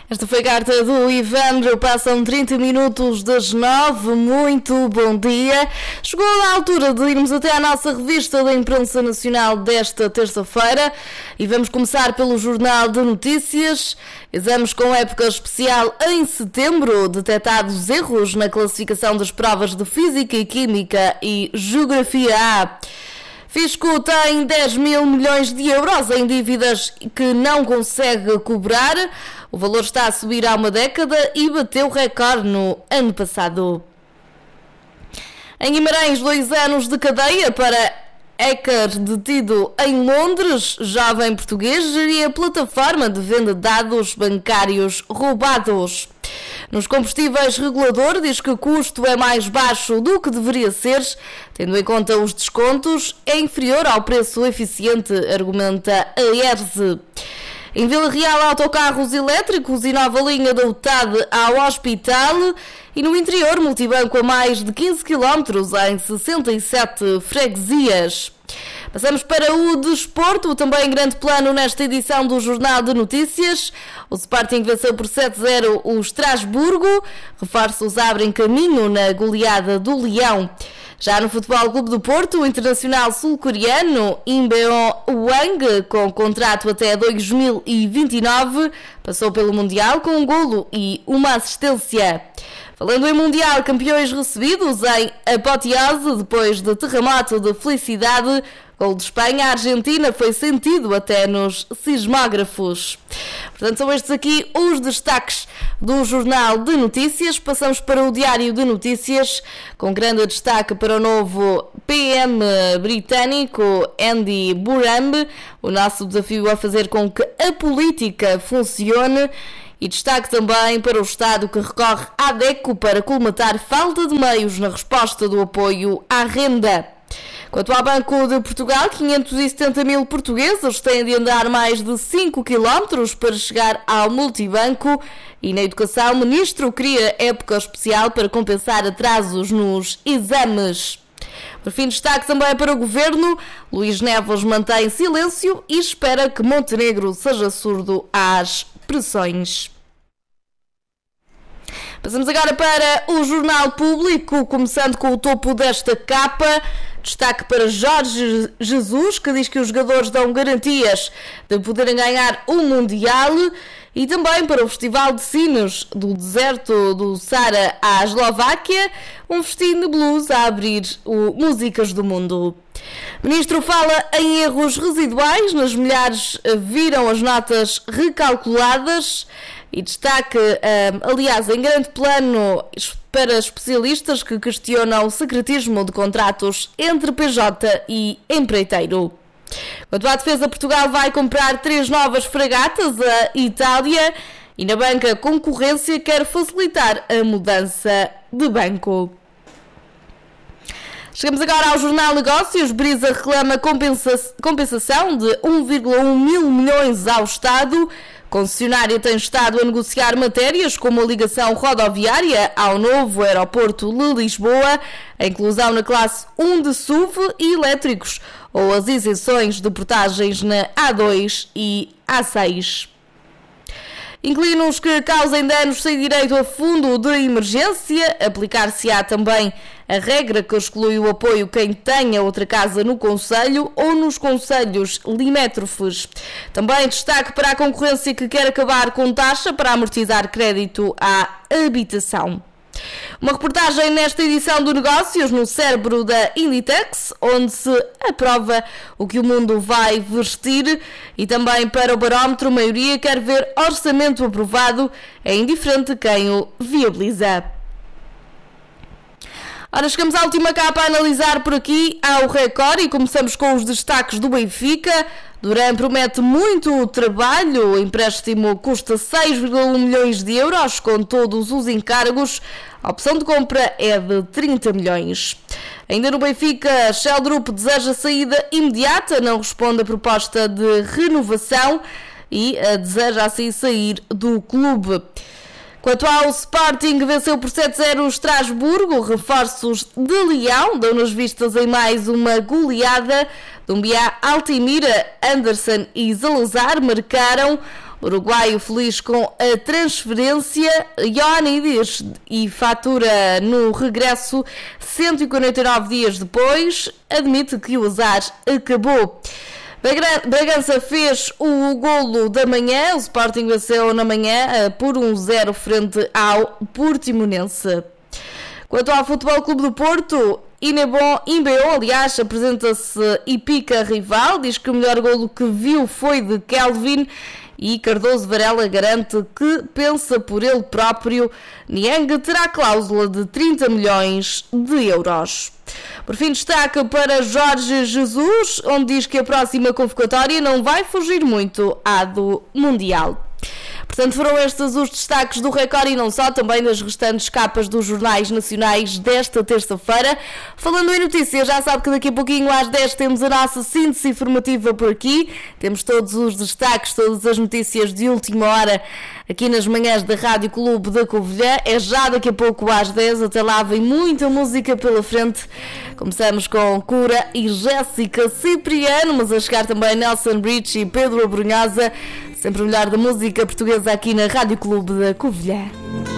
Esta foi a carta do Ivandro, passam 30 minutos das 9, muito bom dia. Chegou a altura de irmos até à nossa revista da imprensa nacional desta terça-feira e vamos começar pelo Jornal de Notícias. Exames com época especial em setembro, detectados erros na classificação das provas de Física e Química e Geografia A. Fisco tem 10 mil milhões de euros em dívidas que não consegue cobrar. O valor está a subir há uma década e bateu recorde no ano passado. Em Guimarães, 2 anos de cadeia para hacker detido em Londres. Jovem português geria plataforma de venda de dados bancários roubados. Nos combustíveis, regulador diz que o custo é mais baixo do que deveria ser, tendo em conta os descontos, é inferior ao preço eficiente, argumenta a ERSE. Em Vila Real, autocarros elétricos e nova linha da UTAD ao hospital. E no interior, multibanco a mais de 15 km em 67 freguesias. Passamos para o desporto, também em grande plano nesta edição do Jornal de Notícias. O Sporting venceu por 7-0 o Estrasburgo. Reforços abrem caminho na goleada do Leão. Já no Futebol Clube do Porto, o internacional sul-coreano Im Beon-wang, com contrato até 2029, passou pelo Mundial com um golo e uma assistência. Falando em Mundial, campeões recebidos em apoteose depois de terremoto de felicidade. Gol de Espanha, a Argentina foi sentido até nos sismógrafos. Portanto, são estes aqui os destaques do Jornal de Notícias. Passamos para o Diário de Notícias, com grande destaque para o novo PM britânico, Andy Burnham. O nosso desafio é fazer com que a política funcione. E destaque também para o Estado que recorre à DECO para colmatar falta de meios na resposta do apoio à renda. Quanto ao Banco de Portugal, 570 mil portugueses têm de andar mais de 5 km para chegar ao multibanco. E na educação, o ministro cria época especial para compensar atrasos nos exames. Por fim, destaque também para o governo. Luís Neves mantém silêncio e espera que Montenegro seja surdo às pressões. Passamos agora para o Jornal Público, começando com o topo desta capa. Destaque para Jorge Jesus, que diz que os jogadores dão garantias de poderem ganhar o Mundial. E também para o Festival de Sinos do Deserto do Sara à Eslováquia, um festim de blues a abrir o Músicas do Mundo. O ministro fala em erros residuais, nas milhares viram as notas recalculadas. E destaque, aliás, em grande plano para especialistas que questionam o secretismo de contratos entre PJ e empreiteiro. Quanto à defesa, Portugal vai comprar 3 novas fragatas à Itália e na banca concorrência quer facilitar a mudança de banco. Chegamos agora ao Jornal Negócios. Brisa reclama compensação de 1,1 mil milhões ao Estado. Concessionária tem estado a negociar matérias como a ligação rodoviária ao novo aeroporto de Lisboa, a inclusão na classe 1 de SUV e elétricos, ou as isenções de portagens na A2 e A6. Inquilinos que causem danos sem direito a fundo de emergência, aplicar-se-á também a regra que exclui o apoio quem tenha outra casa no concelho ou nos concelhos limítrofes. Também destaque para a concorrência que quer acabar com taxa para amortizar crédito à habitação. Uma reportagem nesta edição do Negócios no cérebro da Inditex, onde se aprova o que o mundo vai vestir, e também para o barómetro, a maioria quer ver orçamento aprovado, é indiferente quem o viabiliza. Ora, chegamos à última capa a analisar por aqui ao Record e começamos com os destaques do Benfica. Duran promete muito trabalho, o empréstimo custa 6,1 milhões de euros com todos os encargos, a opção de compra é de 30 milhões. Ainda no Benfica, Shell Group deseja saída imediata, não responde a proposta de renovação e deseja assim sair do clube. Quanto ao Sporting, venceu por 7-0 o Estrasburgo, reforços de Leão dão nas vistas em mais uma goleada. Dumbiá, Altimira, Anderson e Salazar marcaram. Uruguaio feliz com a transferência. Ioannidis e fatura no regresso 149 dias depois. Admite que o azar acabou. Bragança fez o golo da manhã. O Sporting venceu na manhã por 1-0 frente ao Portimonense. Quanto ao Futebol Clube do Porto, Imbeo, aliás, apresenta-se e pica rival. Diz que o melhor golo que viu foi de Kelvin. E Cardoso Varela garante que pensa por ele próprio. Niang terá cláusula de 30 milhões de euros. Por fim, destaca para Jorge Jesus, onde diz que a próxima convocatória não vai fugir muito à do Mundial. Portanto, foram estes os destaques do Record e não só, também das restantes capas dos jornais nacionais desta terça-feira. Falando em notícias, já sabe que daqui a pouquinho às 10 temos a nossa síntese informativa por aqui. Temos todos os destaques, todas as notícias de última hora aqui nas manhãs da Rádio Clube da Covilhã. É já daqui a pouco às 10, até lá vem muita música pela frente. Começamos com Cura e Jéssica Cipriano, mas a chegar também Nelson Bridge e Pedro Abrunhosa. Sempre o melhor da música portuguesa aqui na Rádio Clube da Covilhã.